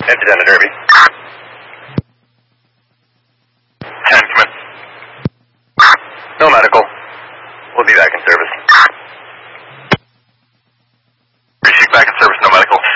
Empty down to Derby. 10, come in. No medical. We'll be back in service. Appreciate back in service, no medical.